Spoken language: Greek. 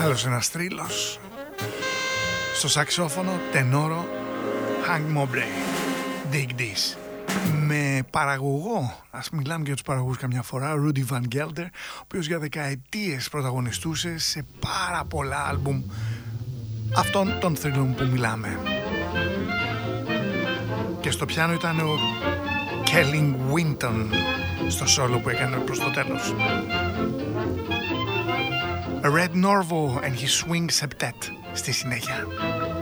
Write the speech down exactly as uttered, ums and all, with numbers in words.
Άλλος ένας τρίλος. Στο σαξόφωνο τενόρο Hank Mobley. Dig This. Με παραγωγό, ας μιλάμε για τους παραγωγούς καμιά φορά, Rudy Van Gelder, ο οποίος για δεκαετίες πρωταγωνιστούσε σε πάρα πολλά άλμπουμ αυτών των θρύλων που μιλάμε. Και στο πιάνο ήταν ο Kelling Winton στο σόλο που έκανε προς το τέλος. Red Norvo and his Swing Septet στη συνέχεια.